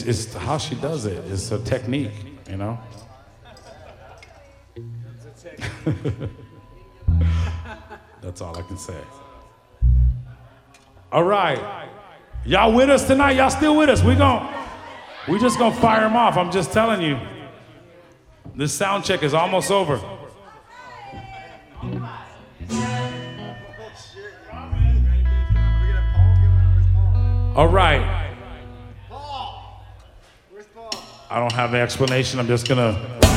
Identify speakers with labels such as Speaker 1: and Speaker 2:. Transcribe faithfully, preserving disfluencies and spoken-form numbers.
Speaker 1: it's how she does it. It's a technique, you know. That's all I can say. All right, y'all with us tonight? Y'all still with us? We gon' we just gonna fire them off. I'm just telling you. This sound check is almost over. All right. I don't have an explanation. I'm just gonna